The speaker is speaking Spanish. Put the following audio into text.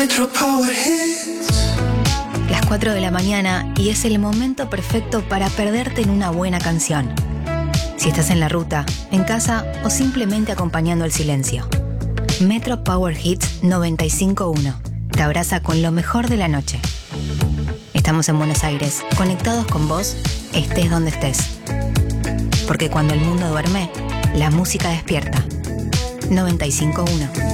Metro Power Hits. Las 4 de la mañana y es el momento perfecto para perderte en una buena canción. Si estás en la ruta, en casa o simplemente acompañando el silencio. Metro Power Hits 95.1 te abraza con lo mejor de la noche. Estamos en Buenos Aires, conectados con vos, estés donde estés. Porque cuando el mundo duerme, la música despierta. 95.1